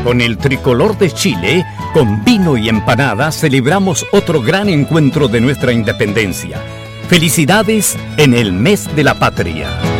Con el tricolor de Chile, con vino y empanadas, celebramos otro gran encuentro de nuestra independencia. Felicidades en el mes de la patria.